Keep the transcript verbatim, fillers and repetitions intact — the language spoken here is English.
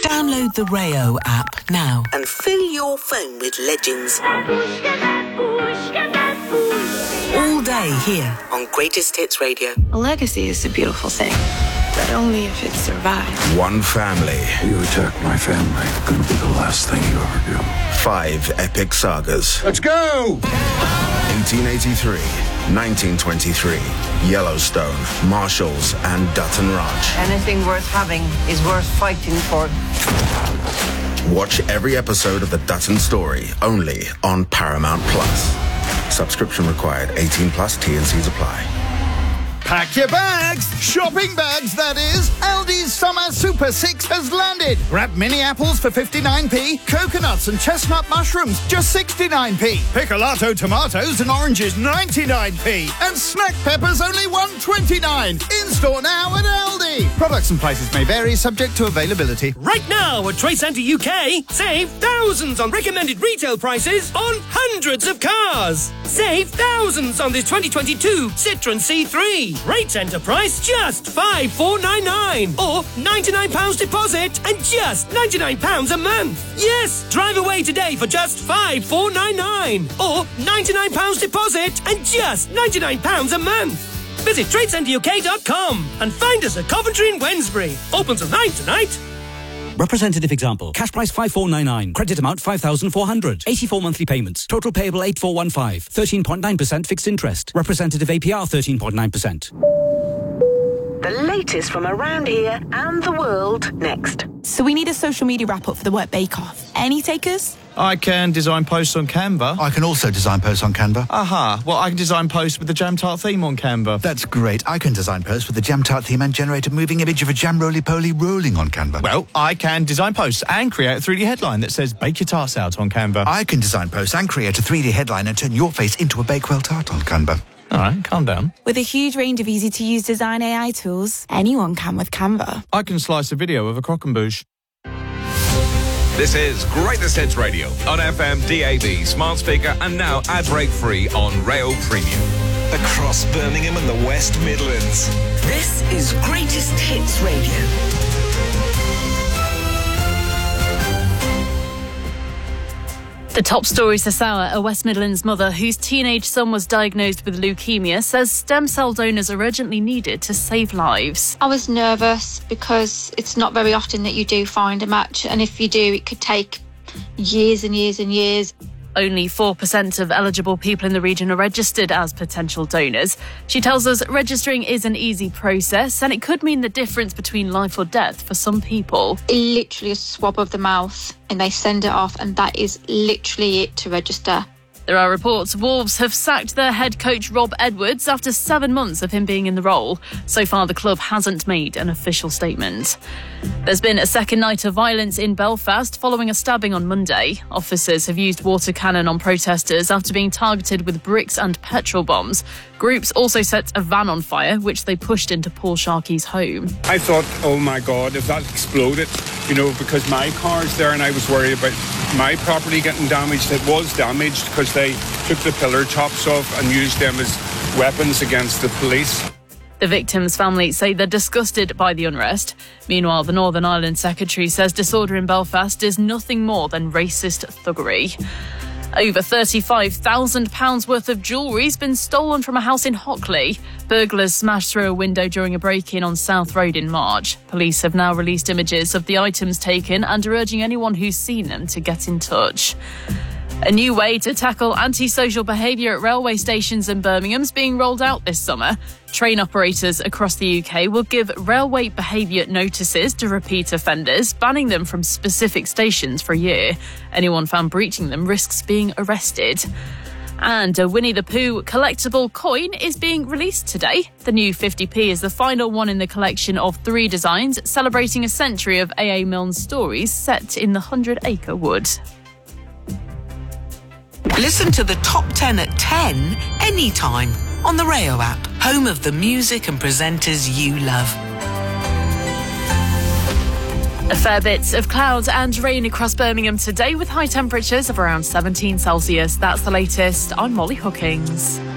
Download the Rayo app now and fill your phone with legends. All day here on Greatest Hits Radio. A legacy is a beautiful thing, but only if it survives. One family. You attack my family, gonna be the last thing you ever do. Five epic sagas. Let's go! eighteen eighty-three, nineteen twenty-three, Yellowstone, Marshalls, and Dutton Ranch. Anything worth having is worth fighting for. Watch every episode of the Dutton Story, only on Paramount Plus. Subscription required. eighteen plus. T and C's apply. Pack your bags! Shopping bags, that is! Aldi's Summer Super six has landed! Grab mini apples for fifty-nine p, coconuts and chestnut mushrooms just sixty-nine p, picolato tomatoes and oranges ninety-nine p, and snack peppers only one twenty-nine. In-store now at Aldi! Products and prices may vary, subject to availability. Right now at Trade Centre U K, save thousands on recommended retail prices on hundreds of cars. Save thousands on this twenty twenty-two Citroen C three. Rate Centre price just five thousand four hundred ninety-nine pounds or ninety-nine pounds deposit and just ninety-nine pounds a month. Yes, drive away today for just five thousand four hundred ninety-nine pounds or ninety-nine pounds deposit and just ninety-nine pounds a month. Visit trade centre U K dot com and find us at Coventry and Wednesbury. Open till nine tonight. Representative example. Cash price five thousand four hundred ninety-nine. Credit amount five thousand four hundred. eighty-four monthly payments. Total payable eight thousand four hundred fifteen. thirteen point nine percent fixed interest. Representative A P R thirteen point nine percent. The latest from around here and the world next. So we need a social media wrap-up for the Work Bake-Off. Any takers? I can design posts on Canva. I can also design posts on Canva. Aha. Well, I can design posts with the Jam Tart theme on Canva. That's great. I can design posts with the Jam Tart theme and generate a moving image of a jam roly-poly rolling on Canva. Well, I can design posts and create a three D headline that says bake your tarts out on Canva. I can design posts and create a three D headline and turn your face into a Bakewell tart on Canva. All right, calm down. With a huge range of easy-to-use design A I tools, anyone can with Canva. I can slice a video of a croquembouche. This is Greatest Hits Radio on F M, D A B, smart speaker, and now ad break free on Rail Premium. Across Birmingham and the West Midlands. This is Greatest Hits Radio. The top stories this hour, a West Midlands mother whose teenage son was diagnosed with leukemia says stem cell donors are urgently needed to save lives. I was nervous because it's not very often that you do find a match, and if you do, it could take years and years and years. Only four percent of eligible people in the region are registered as potential donors. She tells us registering is an easy process and it could mean the difference between life or death for some people. Literally a swab of the mouth and they send it off, and that is literally it to register. There are reports Wolves have sacked their head coach Rob Edwards after seven months of him being in the role. So far, the club hasn't made an official statement. There's been a second night of violence in Belfast following a stabbing on Monday. Officers have used water cannon on protesters after being targeted with bricks and petrol bombs. Groups also set a van on fire, which they pushed into Paul Sharkey's home. I thought, oh my God, if that exploded, you know, because my car's there and I was worried about my property getting damaged. It was damaged because they took the pillar tops off and used them as weapons against the police. The victims' family say they're disgusted by the unrest. Meanwhile, the Northern Ireland Secretary says disorder in Belfast is nothing more than racist thuggery. Over thirty-five thousand pounds worth of jewellery's been stolen from a house in Hockley. Burglars smashed through a window during a break-in on South Road in March. Police have now released images of the items taken and are urging anyone who's seen them to get in touch. A new way to tackle antisocial behaviour at railway stations in Birmingham is being rolled out this summer. Train operators across the U K will give railway behaviour notices to repeat offenders, banning them from specific stations for a year. Anyone found breaching them risks being arrested. And a Winnie the Pooh collectible coin is being released today. The new fifty p is the final one in the collection of three designs, celebrating a century of A A Milne's stories set in the Hundred Acre Wood. Listen to the top ten at ten anytime on the Rayo app, home of the music and presenters you love. A fair bit of clouds and rain across Birmingham today with high temperatures of around seventeen Celsius. That's the latest. I'm Molly Hookings.